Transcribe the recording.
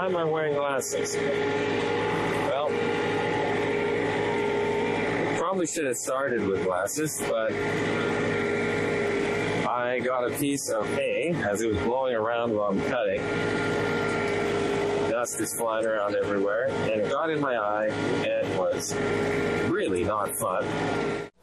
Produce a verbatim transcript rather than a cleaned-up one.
why am I wearing glasses? Well, probably should have started with glasses, but I got a piece of hay as it was blowing around while I'm cutting. Dust is flying around everywhere, and it got in my eye, and it was really not fun.